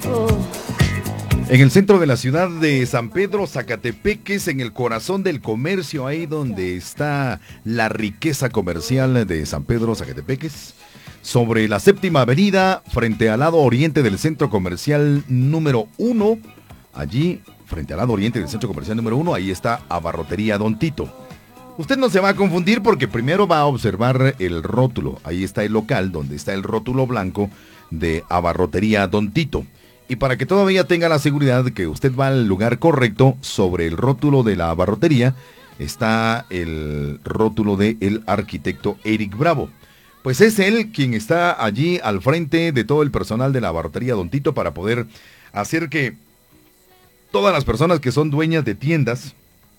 En el centro de la ciudad de San Pedro, Zacatepeques, en el corazón del comercio, ahí donde está la riqueza comercial de San Pedro, Zacatepeques, sobre la Séptima Avenida, frente al lado oriente del centro comercial número 1, allí, frente al lado oriente del centro comercial número 1, ahí está Abarrotería Don Tito. Usted no se va a confundir porque primero va a observar el rótulo, ahí está el local donde está el rótulo blanco de Abarrotería Don Tito. Y para que todavía tenga la seguridad de que usted va al lugar correcto, sobre el rótulo de la abarrotería está el rótulo del arquitecto Eric Bravo. Pues es él quien está allí al frente de todo el personal de la abarrotería Don Tito para poder hacer que todas las personas que son dueñas de tiendas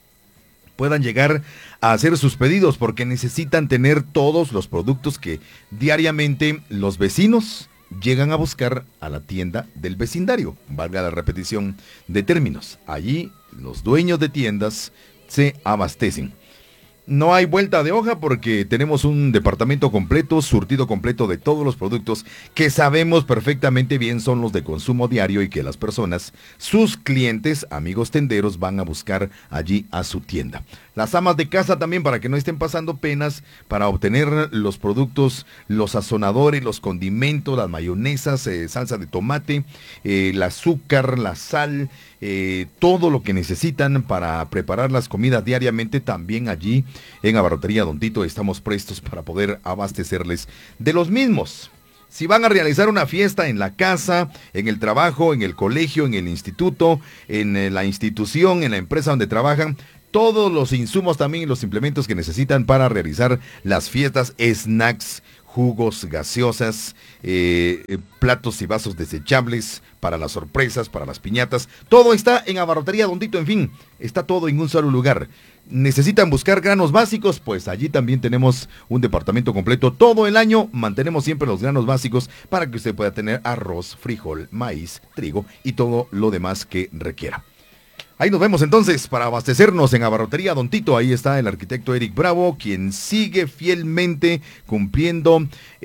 puedan llegar a hacer sus pedidos, porque necesitan tener todos los productos que diariamente los vecinos llegan a buscar a la tienda del vecindario, valga la repetición de términos. Allí los dueños de tiendas se abastecen. No hay vuelta de hoja porque tenemos un departamento completo, surtido completo de todos los productos que sabemos perfectamente bien son los de consumo diario y que las personas, sus clientes, amigos tenderos, van a buscar allí a su tienda. Las amas de casa también, para que no estén pasando penas para obtener los productos, los sazonadores, los condimentos, las mayonesas, salsa de tomate, el azúcar, la sal, todo lo que necesitan para preparar las comidas diariamente. También allí en Abarrotería Don Tito estamos prestos para poder abastecerles de los mismos. Si van a realizar una fiesta en la casa, en el trabajo, en el colegio, en el instituto, en la institución, en la empresa donde trabajan, todos los insumos también y los implementos que necesitan para realizar las fiestas, snacks, jugos, gaseosas, platos y vasos desechables para las sorpresas, para las piñatas, todo está en Abarrotería Don Tito. En fin, está todo en un solo lugar. ¿Necesitan buscar granos básicos? Pues allí también tenemos un departamento completo. Todo el año mantenemos siempre los granos básicos para que usted pueda tener arroz, frijol, maíz, trigo y todo lo demás que requiera. Ahí nos vemos entonces para abastecernos en Abarrotería Don Tito. Ahí está el arquitecto Eric Bravo, quien sigue fielmente cumpliendo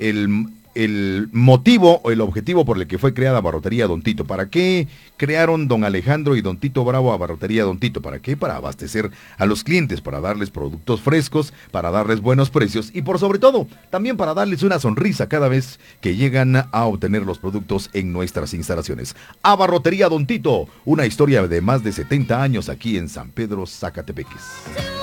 el motivo o el objetivo por el que fue creada Abarrotería Don Tito. ¿Para qué crearon don Alejandro y don Tito Bravo Abarrotería Don Tito? ¿Para qué? Para abastecer a los clientes, para darles productos frescos, para darles buenos precios y por sobre todo, también para darles una sonrisa cada vez que llegan a obtener los productos en nuestras instalaciones. Abarrotería Don Tito, una historia de más de 70 años aquí en San Pedro, Zacatepeques.